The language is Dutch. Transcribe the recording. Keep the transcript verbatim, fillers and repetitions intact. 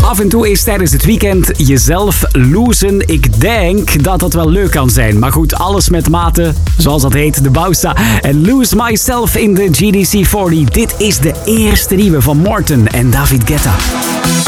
Af en toe is tijdens het weekend jezelf losen. Ik denk dat dat wel leuk kan zijn. Maar goed, alles met mate, zoals dat heet, de Bausta. En Lose Myself in de G D C veertig. Dit is de eerste nieuwe van Morten en David Guetta.